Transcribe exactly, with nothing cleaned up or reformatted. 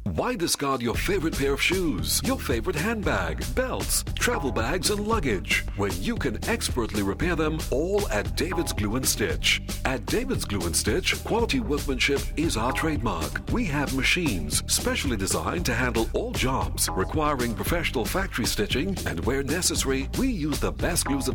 Why discard your favorite pair of shoes, your favorite handbag, belts, travel bags, and luggage when you can expertly repair them all at David's Glue and Stitch? At David's Glue and Stitch, quality workmanship is our trademark. We have machines specially designed to handle all jobs requiring professional factory stitching, and where necessary, we use the best glues